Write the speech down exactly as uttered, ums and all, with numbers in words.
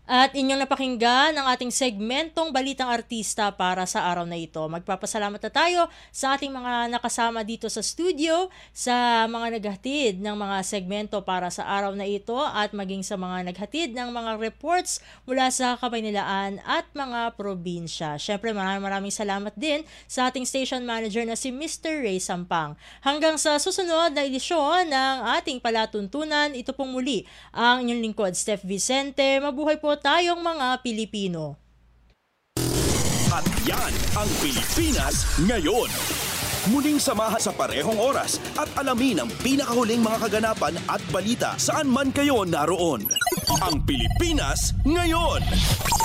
At inyong napakinggan ang ating segmentong Balitang Artista para sa araw na ito. Magpapasalamat na tayo sa ating mga nakasama dito sa studio, sa mga naghatid ng mga segmento para sa araw na ito at maging sa mga naghatid ng mga reports mula sa Kamaynilaan at mga probinsya. Siyempre maraming maraming salamat din sa ating station manager na si Mister Ray Sampang. Hanggang sa susunod na edisyon ng ating palatuntunan, ito pong muli ang inyong lingkod, Steph Vicente. Mabuhay po tayong mga Pilipino. At yan ang Pilipinas Ngayon. Muling samahan sa parehong oras at alamin ang pinakahuling mga kaganapan at balita saan man kayo naroon. Ang Pilipinas Ngayon.